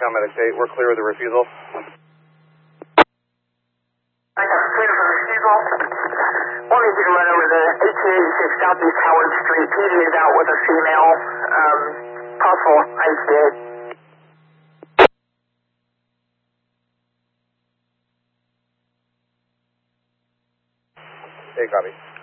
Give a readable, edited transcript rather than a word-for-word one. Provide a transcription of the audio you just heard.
Medic 8. We're clear of the refusal. I got clear for refusal. Wanted you to run over to 1886 Southeast Howard Street. PD is out with a female. Possible ICA. Hey, copy.